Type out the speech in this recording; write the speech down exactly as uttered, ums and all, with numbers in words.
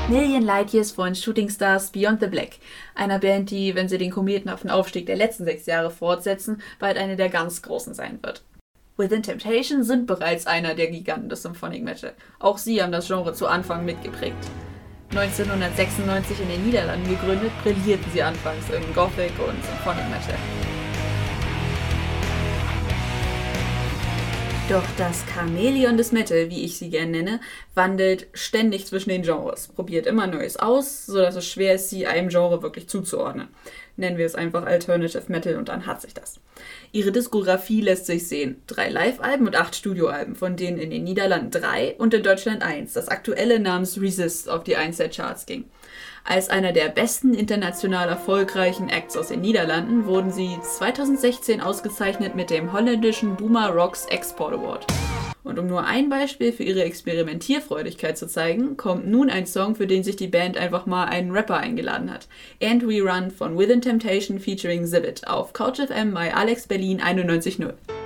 Million Light Years von Shooting Stars Beyond the Black, einer Band, die, wenn sie den kometenhaften Aufstieg der letzten sechs Jahre fortsetzen, bald eine der ganz Großen sein wird. Within Temptation sind bereits einer der Giganten des Symphonic Metal. Auch sie haben das Genre zu Anfang mitgeprägt. neunzehnhundertsechsundneunzig in den Niederlanden gegründet, brillierten sie anfangs im Gothic und Symphonic Metal. Doch das Chamäleon des Metal, wie ich sie gerne nenne, wandelt ständig zwischen den Genres, probiert immer Neues aus, sodass es schwer ist, sie einem Genre wirklich zuzuordnen. Nennen wir es einfach Alternative Metal und dann hat sich das. Ihre Diskografie lässt sich sehen. Drei Live-Alben und acht Studioalben, von denen in den Niederlanden drei und in Deutschland eins, das aktuelle namens Resist, auf die eins der Charts ging. Als einer der besten international erfolgreichen Acts aus den Niederlanden wurden sie zweitausendsechzehn ausgezeichnet mit dem holländischen Boomer Rocks Export Award. Und um nur ein Beispiel für ihre Experimentierfreudigkeit zu zeigen, kommt nun ein Song, für den sich die Band einfach mal einen Rapper eingeladen hat. And We Run von Within Temptation featuring Zibit auf Couch F M bei Alex Berlin einundneunzig Komma null.